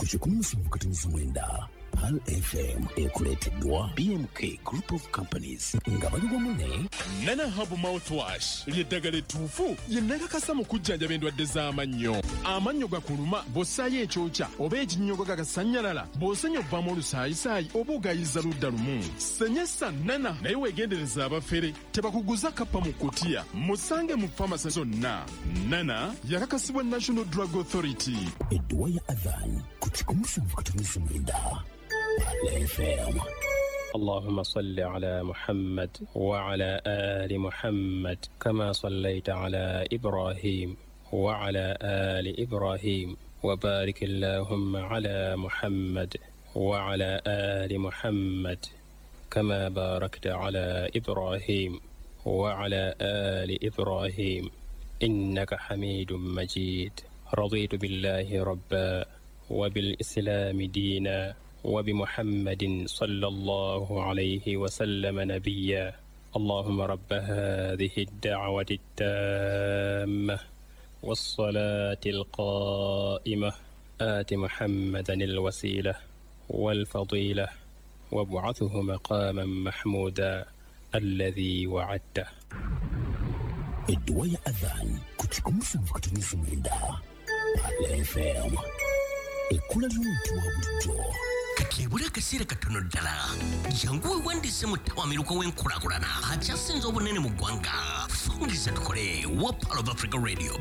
ku 17 Pal FM ekuleteddwa BMK Group of Companies nga baliwamu ne Nana Hub Mouthwash ly'eddagala ettuufu lye nnakakasa mu kujjanjaba endwadde z'amannyo. Amannyo gakuluma bw'ossaayo ekyokya oba ekinnyogo gagasannyalala bw'osenya obbamu olusaayisaayi oba ogayiza ludda lumu. Senyesa Nana naye weegendereza abafere tebakuguza kappa mu kkutiya musange mu famasi zonna. Nana yakakasibwa National Drug Authority. edduwa ya Adhan ku 17 FM. اللهم صل على محمد وعلى آل محمد كما صليت على إبراهيم وعلى آل إبراهيم وبارك اللهم على محمد وعلى آل محمد كما باركت على إبراهيم وعلى آل إبراهيم إنك حميد مجيد. رضيت بالله ربا وبالإسلام دينا وبمحمد صلى الله عليه وسلم نبيا. اللهم رب هذه الدعوة التامة والصلاة القائمة آت محمدا الوسيلة والفضيلة وابعثه مقاما محمودا الذي وعدته. edduwa ya Adhan ku 17 Pal FM. Ekkula ly'omuntu wa bulijjo. Kebula kasira katono ddala jangu wandise mutawamiruka w'enkulaakulana akyasinze obunene mu ggwanga. Fungiza tukole wa Pal of Africa Radio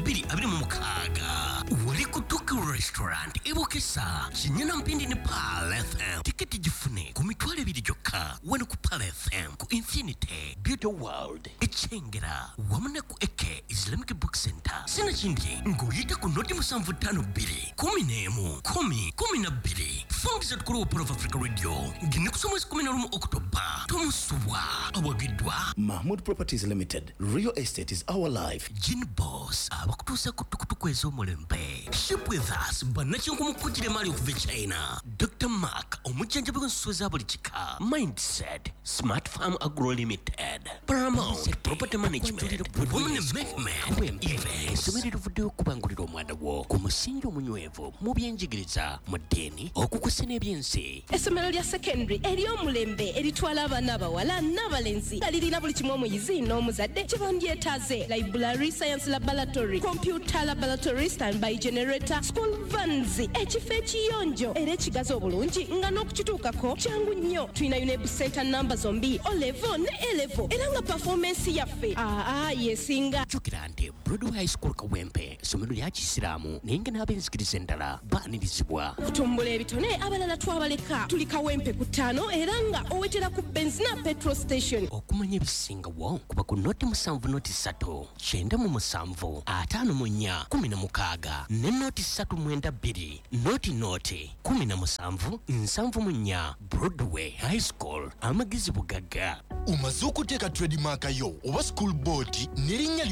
26 wali ku Tuki Restaurant ebokesa kinyana mpindi ne Pal FM. Tiketi gifune ku mitwalo 2 gyokka wano ku Pal FM ku Infinity Beauty World Echengera wamu ne ku Eke Islamic Book Center. Sina kindi ng'oyita ku noti 752 11 10 Fungiza tukole wa Pal of Africa Radio ngine kusoma 11 Oktoba tomusubwa awagidwa Mahmood Properties Limited. Real estate is our life. Gin Boss abakutuusa ku tukutuku ez'omulembe. Ship with us bannakinku mukujjira mali okuva China. Dr. Mark omujjanjabi w'ensuso za buli kika. Mindset Smart Farm Agro Limited. Paramount Property Management. Women Movement. Essomero livuddeyo okubangulira omwana wo ku musingi omunywevu mu byenjigiriza mu ddiini okukusa n'ebyensi. Essomero lya secondary ery'omulembe eritwala abaana abawala n'abalenzi nga lirina buli kimu omuyizi n'omuzadde kye bandyetaaze: library, science laboratory, computer laboratory, standby generator, school vans, ekifo ekiyonjo era ekigazi obulungi nga n'okukituukako kyangu nnyo. Tulina UNEB center namba zombi O-level ne A-level era nga performance yaffe yesinga. Jjukira nti Broadway High School Kawempe essomero lya Kisiraamu naye nga n'ab'enzikiriza endala baanirizibwa. Kutumbula ebitone abalala twabaleka. Tuli Kawempe ku 5 era nga owetera ku benzina petrol station. Okumanya ebisingawo kuba ku noti 7 noti 3 97 54 16 ne noti 392 noti 17 74 Broadway High School amagezi bugagga. Umaze okuteeka trademark yo oba school board n'erinnya